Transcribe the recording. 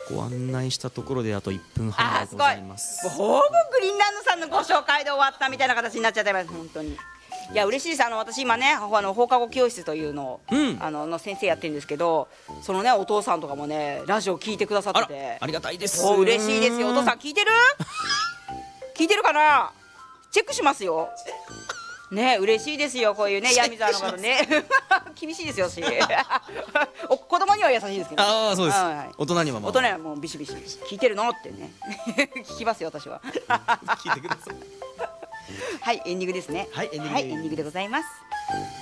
ご案内したところであと1分半でございます。 もうほぼグリーンランドさんのご紹介で終わったみたいな形になっちゃってます本当に。いや嬉しいです。私今ね放課後教室というのを、の先生やってるんですけど、そのねお父さんとかもねラジオ聞いてくださってて、 ありがたいです。 嬉しいですよ。お父さん聞いてる聞いてるかな、チェックしますよね。嬉しいですよこういうね闇沢の方ね厳しいですよ私子供には優しいですけど、 ああそうです、大人には大人にはもうビシビシ聞いてるのってね聞きますよ私は聞いてくださいはい、エンディングですね。 はい、エンディングはい、エンディングでございます。